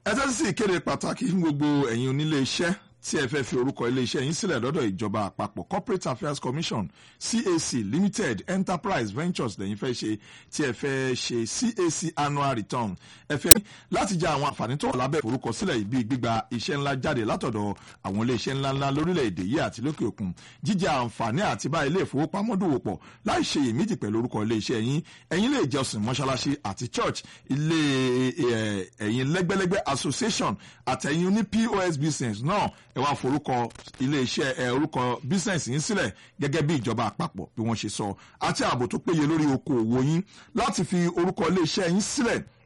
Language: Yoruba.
ẹ tẹ́tí sí ìkéde pàtàkì fún gbogbo ẹ̀yin onílé iṣẹ́ tí ẹ fẹ́ fi orúkọ ilé-iṣẹ́ yín sílẹ̀ lọ́dọ̀ ìjọba àpapọ̀ Corporate Affairs Commission CAC Limited Enterprise Ventures lẹ́yìn fẹ́ ṣe tí ẹ fẹ́ ṣe CAC annual return ẹ fẹ́ láti jẹ àwọn àǹfààní tó wà lábẹ́ ìforúkọsílẹ̀ yìí bíi gbígba iṣẹ́ ńlá jáde látọ̀dọ̀ àwọn ilé-iṣẹ́ ńláńlá lórílẹ̀‐èdè yìí àti lókè òkun jíjẹ àǹfààní àti bá ilé ìfowópamọ́ dòwò pọ̀ láì ṣe iyèméjì pẹ̀lú orúkọ ilé-iṣẹ́ yín ẹ̀yin ilé ìjọsìn mọ́ṣáláṣí àti church ilé ẹ̀yin lẹ́gbẹ́lẹ́gbẹ́ association àtẹ̀yin oní POS business náà ẹ wá forúkọ ilé-iṣẹ́ orúkọ business yín sílẹ̀ gẹ́gẹ́ bí ìjọba àpapọ̀ bí wọ́n ṣe sọ àti ààbò tó péye lórí okòòwò yín láti fi orúkọ ilé-iṣẹ́ yín sílẹ̀